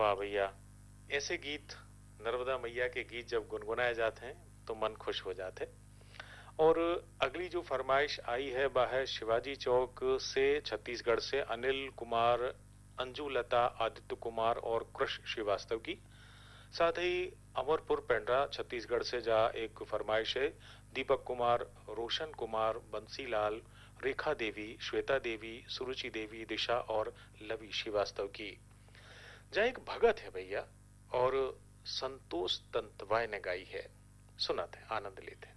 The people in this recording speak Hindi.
वाह भैया, ऐसे गीत, नर्मदा मैया के गीत जब गुनगुनाए जाते हैं तो मन खुश हो जाते हैं। और अगली जो फरमाइश आई है वह है शिवाजी चौक से, छत्तीसगढ़ से अनिल कुमार, अंजू लता, आदित्य कुमार और कृष श्रीवास्तव की। साथ ही अमरपुर पेंड्रा छत्तीसगढ़ से जहाँ एक फरमाइश है दीपक कुमार, रोशन कुमार, बंसीलाल, रेखा देवी, श्वेता देवी, सुरुचि देवी, दिशा और लवी श्रीवास्तव की। जहाँ एक भगत है भैया और संतोष तंतवाय ने गाई है। सुनाते हैं, आनंद लेते हैं।